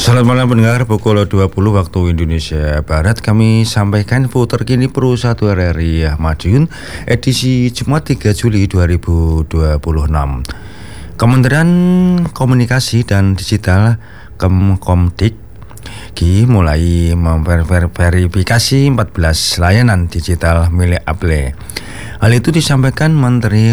Selamat malam pendengar, pukul 20 waktu Indonesia Barat kami sampaikan info terkini Peru 1 RRI Madiun edisi Jumat 3 Juli 2026. Kementerian Komunikasi dan Digital Kemkomdikti mulai memverifikasi 14 layanan digital milik Apple. Hal itu disampaikan Menteri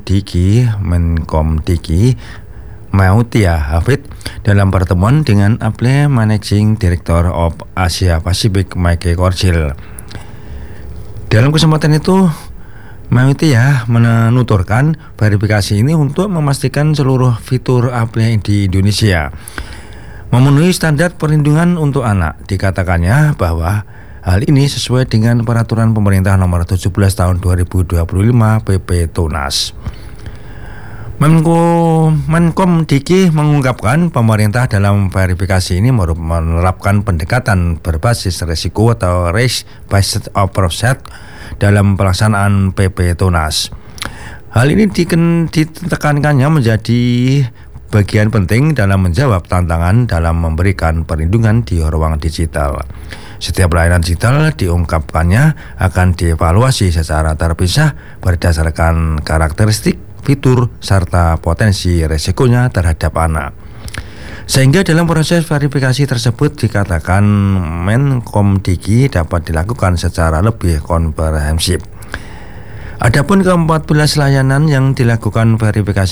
Menkomdikti Mautia Hafid dalam pertemuan dengan Apple Managing Director of Asia Pacific Mike Korchil. Dalam kesempatan itu, Mautia menuturkan verifikasi ini untuk memastikan seluruh fitur Apple di Indonesia memenuhi standar perlindungan untuk anak. Dikatakannya bahwa hal ini sesuai dengan peraturan pemerintah nomor 17 tahun 2025 PP Tunas. Menkomdikti mengungkapkan pemerintah dalam verifikasi ini menerapkan pendekatan berbasis risiko atau risk-based approach dalam pelaksanaan PP Tunas. Hal ini ditekankannya menjadi bagian penting dalam menjawab tantangan dalam memberikan perlindungan di ruang digital. Setiap layanan digital diungkapkannya akan dievaluasi secara terpisah berdasarkan karakteristik, fitur, serta potensi resikonya terhadap anak. Sehingga dalam proses verifikasi tersebut dikatakan Menkomdikti dapat dilakukan secara lebih komprehensif. Adapun ke-14 layanan yang dilakukan verifikasi